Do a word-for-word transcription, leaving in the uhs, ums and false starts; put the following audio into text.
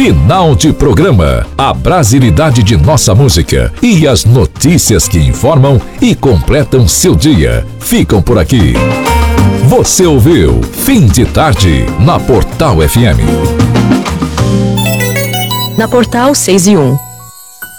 Final de programa. A brasilidade de nossa música e as notícias que informam e completam seu dia ficam por aqui. Você ouviu Fim de Tarde na Portal F M. Na Portal seis e um.